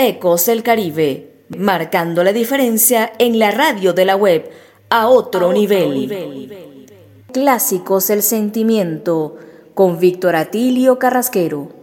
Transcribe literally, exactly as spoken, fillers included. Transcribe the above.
Ecos del Caribe, marcando la diferencia en la radio de la web a otro, a otro nivel. nivel. Clásicos El Sentimiento, con Víctor Atilio Carrasquero.